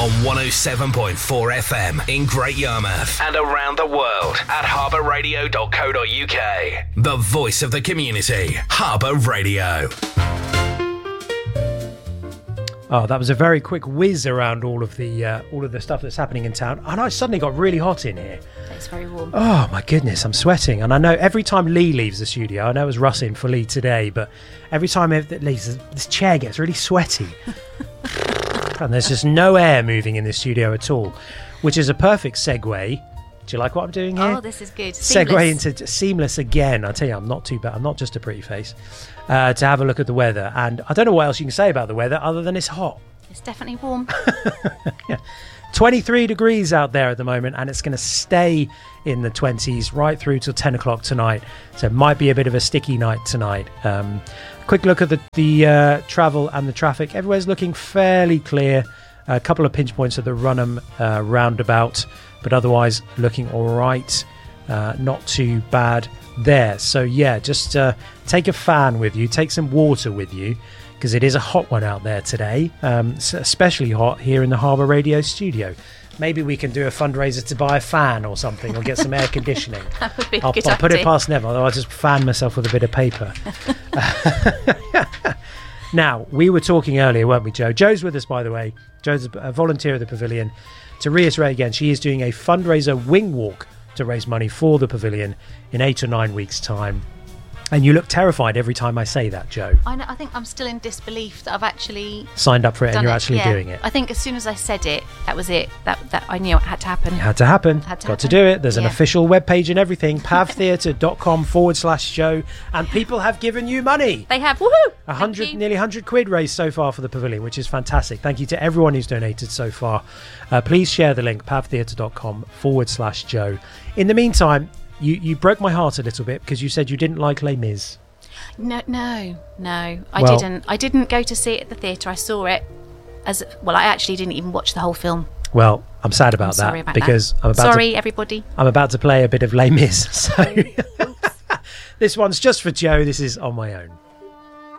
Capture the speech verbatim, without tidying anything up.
on one oh seven point four F M in Great Yarmouth and around the world at harbour radio dot co dot U K. The voice of the community, Harbour Radio. Oh, that was a very quick whiz around all of the uh, all of the stuff that's happening in town. And I suddenly got really hot in here. It's very warm. Oh, my goodness, I'm sweating. And I know every time Lee leaves the studio, I know it was rushing for Lee today, but every time it leaves, this chair gets really sweaty. And there's just no air moving in the studio at all, which is a perfect segue. Do you like what I'm doing here? Oh, this is good. Segue Seamless. into seamless again. I tell you, I'm not too bad. I'm not just a pretty face. Uh, to have a look at the weather. And I don't know what else you can say about the weather other than it's hot. It's definitely warm. Yeah. twenty-three degrees out there at the moment, and it's going to stay in the twenties right through till ten o'clock tonight. So it might be a bit of a sticky night tonight. Um, quick look at the, the uh, travel and the traffic. Everywhere's looking fairly clear. A couple of pinch points at the Runham uh, roundabout, but otherwise looking all right. Uh, not too bad there. So yeah, just uh, take a fan with you, take some water with you, because it is a hot one out there today, um, especially hot here in the Harbour Radio studio. Maybe we can do a fundraiser to buy a fan or something, or get some air conditioning. That would be a I'll, good I'll put it idea. past Neville, although I'll just fan myself with a bit of paper. Now, we were talking earlier, weren't we, Joe? Joe's with us, by the way. Joe's a volunteer of the Pavilion. To reiterate again, she is doing a fundraiser wing walk to raise money for the Pavilion in eight or nine weeks' time. And you look terrified every time I say that, Joe. I know, I think I'm still in disbelief that I've actually Signed up for it and done you're it. actually Yeah. doing it. I think as soon as I said it, that was it. That that I knew it had to happen. It had to happen. Had to Got to happen. do it. There's an Yeah. official webpage and everything, pavtheatre.com forward slash Joe. And people have given you money. They have. Woohoo! A Thank hundred, you. nearly one hundred quid raised so far for the Pavilion, which is fantastic. Thank you to everyone who's donated so far. Uh, please share the link, pavtheatre.com forward slash Joe. In the meantime, you, you broke my heart a little bit because you said you didn't like Les Mis. No, no, no. I Well- didn't. I didn't go to see it at the theatre. I saw it as well. I actually didn't even watch the whole film. Well, I'm sad about I'm that sorry about because that. I'm about sorry, to everybody. I'm about to play a bit of Les Mis. So this one's just for Joe. This is On My Own.